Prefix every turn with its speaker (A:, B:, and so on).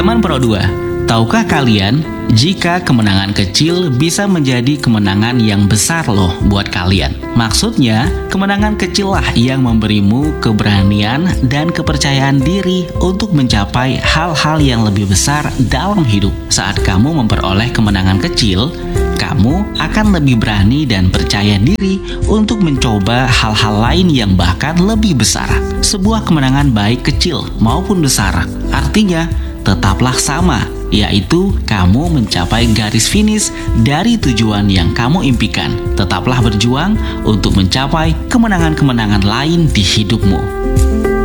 A: Teman Pro 2, tahukah kalian jika kemenangan kecil bisa menjadi kemenangan yang besar loh buat kalian? Maksudnya, kemenangan kecil lah yang memberimu keberanian dan kepercayaan diri untuk mencapai hal-hal yang lebih besar dalam hidup. Saat kamu memperoleh kemenangan kecil, kamu akan lebih berani dan percaya diri untuk mencoba hal-hal lain yang bahkan lebih besar. Sebuah kemenangan baik kecil maupun besar, artinya tetaplah sama, yaitu kamu mencapai garis finish dari tujuan yang kamu impikan. Tetaplah berjuang untuk mencapai kemenangan-kemenangan lain di hidupmu.